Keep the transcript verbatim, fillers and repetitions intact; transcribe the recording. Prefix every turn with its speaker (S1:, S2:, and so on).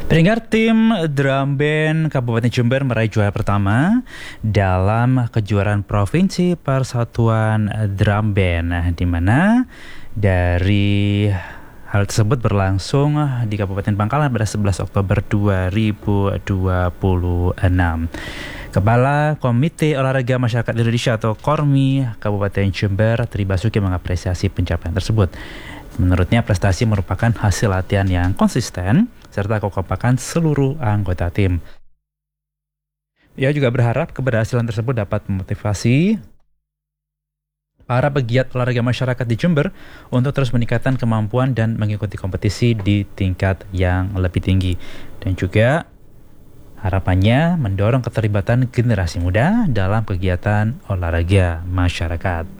S1: Peringkat tim drum band Kabupaten Jember meraih juara pertama dalam kejuaraan Provinsi Persatuan Drum Band, di mana dari hal tersebut berlangsung di Kabupaten Bangkalan pada sebelas Oktober dua ribu dua puluh enam. Kepala Komite Olahraga Masyarakat Indonesia atau KORMI Kabupaten Jember, Tri Basuki, mengapresiasi pencapaian tersebut. Menurutnya prestasi merupakan hasil latihan yang konsisten serta kekompakan seluruh anggota tim. Ia juga berharap keberhasilan tersebut dapat memotivasi para pegiat olahraga masyarakat di Jember untuk terus meningkatkan kemampuan dan mengikuti kompetisi di tingkat yang lebih tinggi. Dan juga harapannya mendorong keterlibatan generasi muda dalam kegiatan olahraga masyarakat.